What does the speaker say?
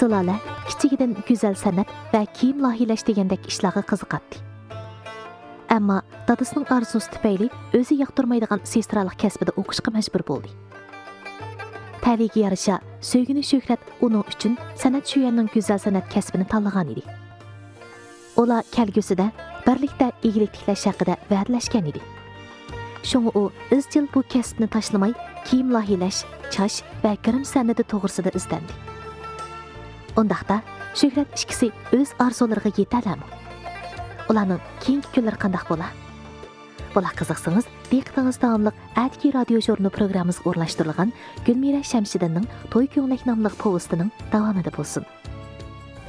Zilala kichigidan go'zal san'at va kiyim loyihalash degandek ishlarga qiziqadi. Ammo dadasining orzusi tufayli o'zi yoqtirmaydigan sestralik kasbida o'qishga majbur bo'ldi. Ta'liga yarasha söygüni shuhrat uning uchun san'at shuyanning go'zal san'at kasbini tanlagan edi. Ular kelgusida birlikda igilik tiklash haqida va'dalashgan edi. Shunga u izchil bu kasbni tashlamay, kiyim loyihalash, chash va girim san'ati to'g'risida izlandi. Undaqda shuhrat ikkisi o'z orzulariga yetadimi? Ularning keyingi kunlari qanday bo'lar? Bular qiziqsangiz, diqqatingiz davomli Atki radio jurnali programmasiga o'rnashtirilgan Gulmira Shamshidinning To'y ko'nglik nomli povestining davomida bo'lsin.